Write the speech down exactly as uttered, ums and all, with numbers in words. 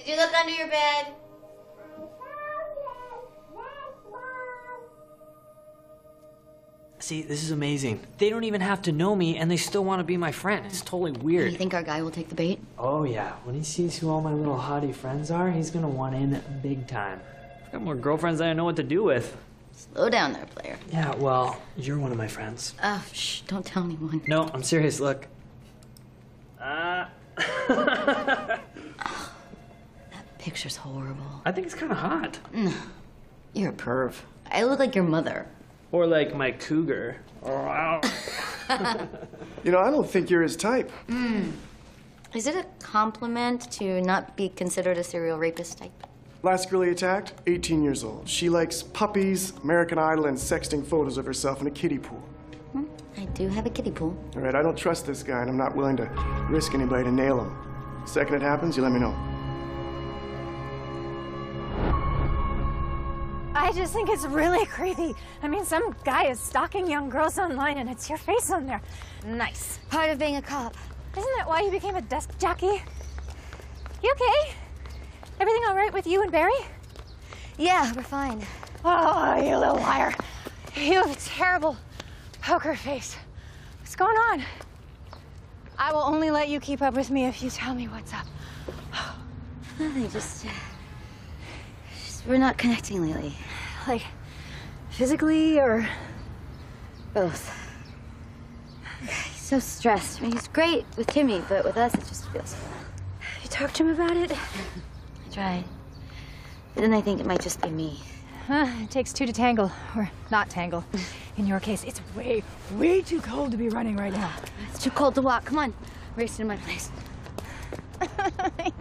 Did you look under your bed? See, this is amazing. They don't even have to know me, and they still want to be my friend. It's totally weird. You think our guy will take the bait? Oh, yeah. When he sees who all my little hottie friends are, he's gonna want in big time. I've got more girlfriends than I know what to do with. Slow down there, player. Yeah, well, you're one of my friends. Oh, shh, don't tell anyone. No, I'm serious, look. Ah. That picture's horrible. I think it's kind of hot. No, you're a perv. I look like your mother. Or like my cougar. You know, I don't think you're his type. Mm. Is it a compliment to not be considered a serial rapist type? Last girl he attacked, eighteen years old. She likes puppies, American Idol, and sexting photos of herself in a kiddie pool. Hmm, I do have a kiddie pool. All right, I don't trust this guy, and I'm not willing to risk anybody to nail him. The second it happens, you let me know. I just think it's really creepy. I mean, some guy is stalking young girls online and it's your face on there. Nice. Part of being a cop. Isn't that why you became a desk jockey? You okay? Everything all right with you and Barry? Yeah, we're fine. Oh, you little liar. You have a terrible poker face. What's going on? I will only let you keep up with me if you tell me what's up. Nothing, just, uh, just... We're not connecting lately. Like, physically or both? He's so stressed. I mean, he's great with Timmy, but with us, it just feels... You talked to him about it? I tried. But then I think it might just be me. Huh, it takes two to tangle, or not tangle. In your case, it's way, way too cold to be running right now. It's too cold to walk. Come on. Race to my place. I